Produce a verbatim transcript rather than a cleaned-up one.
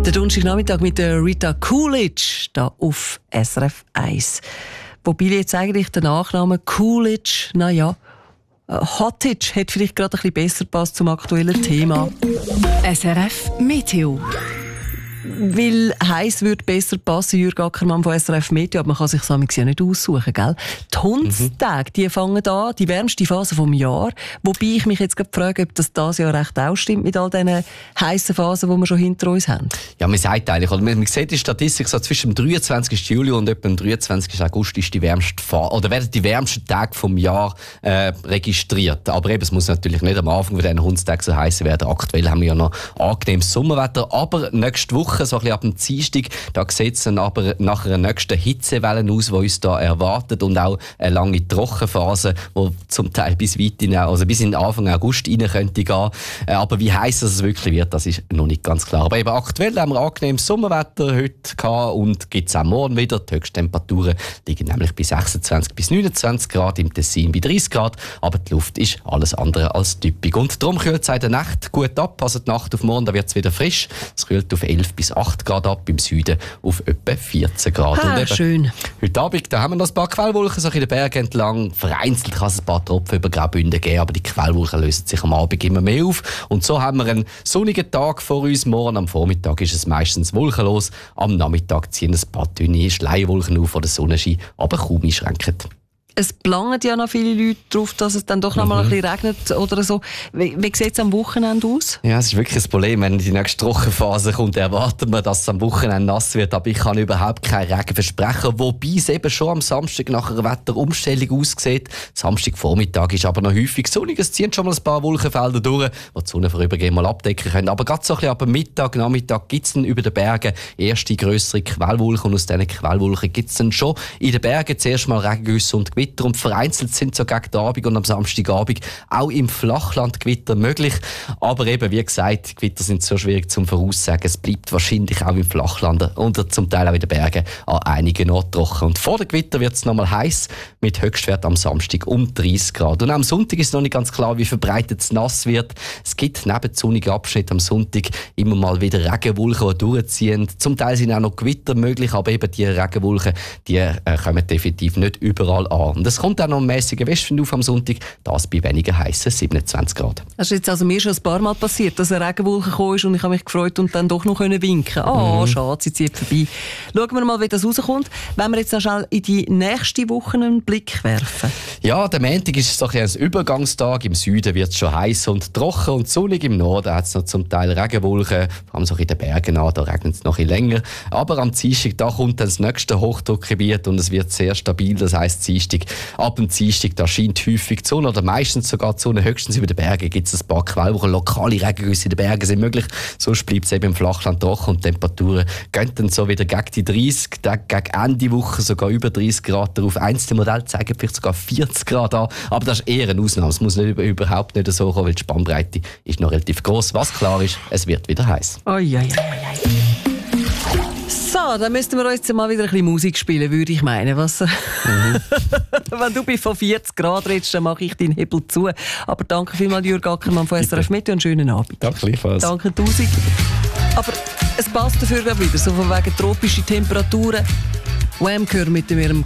Der Donnerstagnachmittag mit der Rita Coolidge da auf S R F eins. Wobei jetzt eigentlich der Nachname Coolidge, naja, Hottitsch hätte vielleicht gerade ein bisschen besser passt zum aktuellen Thema. S R F Meteo. Weil heiß würde besser passen, Jürg Ackermann von S R F Meteo, aber man kann sich das ja nicht aussuchen, gell? Die Hundstage, die fangen an, die wärmste Phase vom Jahr. Wobei ich mich jetzt gerade frage, ob das dieses Jahr recht auch stimmt mit all diesen heissen Phasen, die wir schon hinter uns haben. Ja, man sagt eigentlich, oder man sieht die Statistik, so zwischen dem dreiundzwanzigsten Juli und etwa dem dreiundzwanzigsten August ist die wärmste Phase, oder werden die wärmsten Tage vom Jahr äh, registriert. Aber eben, es muss natürlich nicht am Anfang von diesen Hundstagen so heiß werden. Aktuell haben wir ja noch angenehmes Sommerwetter, aber nächste Woche, so ein bisschen ab dem Dienstag, da sieht es dann aber nach einer nächsten Hitzewelle aus, die uns da erwartet, und auch eine lange Trockenphase, die zum Teil bis weit in, also bis in Anfang August rein könnte gehen. Aber wie heiß es wirklich wird, das ist noch nicht ganz klar. Aber eben aktuell haben wir angenehmes Sommerwetter heute gehabt und gibt es auch morgen wieder. Die Höchsttemperaturen liegen nämlich bei sechsundzwanzig bis neunundzwanzig Grad, im Tessin bei dreißig Grad, aber die Luft ist alles andere als typisch. Und darum kühlt es in der Nacht gut ab, also die Nacht auf morgen, da wird es wieder frisch. Es kühlt auf elf bis acht Grad ab, im Süden auf etwa vierzehn Grad. Ah, und eben, schön. Heute Abend da haben wir noch ein paar Quellwolken so in den Bergen entlang. Vereinzelt kann es ein paar Tropfen über Graubünden geben, aber die Quellwolken lösen sich am Abend immer mehr auf. Und so haben wir einen sonnigen Tag vor uns. Morgen am Vormittag ist es meistens wolkenlos. Am Nachmittag ziehen ein paar dünne Schleierwolken auf, die den Sonnenschein aber kaum einschränken. Es planen ja noch viele Leute darauf, dass es dann doch noch mal Mhm. ein bisschen regnet oder so. Wie, wie sieht es am Wochenende aus? Ja, es ist wirklich ein Problem. Wenn die nächste Trockenphase kommt, erwarten wir, dass es am Wochenende nass wird. Aber ich kann überhaupt keinen Regen versprechen. Wobei es eben schon am Samstag nach einer Wetterumstellung aussieht. Samstagvormittag ist aber noch häufig sonnig. Es ziehen schon mal ein paar Wolkenfelder durch, die die Sonne vorübergehend mal abdecken können. Aber gerade so ein bisschen ab dem Mittag, Nachmittag gibt es dann über den Bergen erste grössere Quellwolken. Und aus diesen Quellwolken gibt es dann schon in den Bergen zuerst mal Regengüsse und Gewitter. Und vereinzelt sind so gegen den Abend und am Samstagabend auch im Flachland Gewitter möglich. Aber eben, wie gesagt, die Gewitter sind so schwierig zum Voraussagen. Es bleibt wahrscheinlich auch im Flachland und zum Teil auch in den Bergen an einigen Orten trocken. Und vor dem Gewitter wird es nochmal heiß mit Höchstwert am Samstag um dreißig Grad. Und am Sonntag ist noch nicht ganz klar, wie verbreitet es nass wird. Es gibt neben sonnigen Abschnitten am Sonntag immer mal wieder Regenwolken, die durchziehen. Zum Teil sind auch noch Gewitter möglich, aber eben die Regenwolken, die äh, kommen definitiv nicht überall an. Und es kommt auch noch ein mäßiger Westwind auf am Sonntag, das bei weniger heissen siebenundzwanzig Grad. Das ist jetzt also mir schon ein paar Mal passiert, dass eine Regenwolke gekommen ist und ich habe mich gefreut und dann doch noch winken konnte. Ah, oh, schade, sie zieht vorbei. Schauen wir mal, wie das rauskommt. Wenn wir jetzt noch schnell in die nächste Woche einen Blick werfen. Ja, der Montag ist so ein, ein Übergangstag. Im Süden wird es schon heiß und trocken und sonnig. Im Norden hat es noch zum Teil Regenwolken, vor allem so in den Bergen an, da regnet es noch ein bisschen länger. Aber am Dienstag, da kommt dann das nächste Hochdruckgebiet und es wird sehr stabil. Das heisst, Dienstag, ab dem Dienstag, da scheint häufig die Sonne oder meistens sogar die Sonne. Höchstens über den Bergen gibt es ein paar Quellwolken. Lokale Regengüsse in den Bergen sind möglich. Sonst bleibt es eben im Flachland trocken und die Temperaturen gehen dann so wieder gegen die dreißig, gegen Ende Woche sogar über dreißig Grad darauf. Einzelne Modelle zeigen vielleicht sogar vierzig Grad an. Aber das ist eher eine Ausnahme. Es muss nicht, überhaupt nicht so kommen, weil die Spannbreite ist noch relativ groß. Was klar ist, es wird wieder heiß. Oh, ja, ja, ja. So, dann müssten wir uns jetzt mal wieder ein bisschen Musik spielen, würde ich meinen. Was? Mhm. Wenn du bei von vierzig Grad redest, dann mache ich deinen Hebel zu. Aber danke vielmals, Jürg Ackermann von S R F Meteo, einen schönen Abend. Danke gleichfalls. Danke tausend. Aber es passt dafür wieder, so von wegen tropische Temperaturen. Wham! Gehört mit ihrem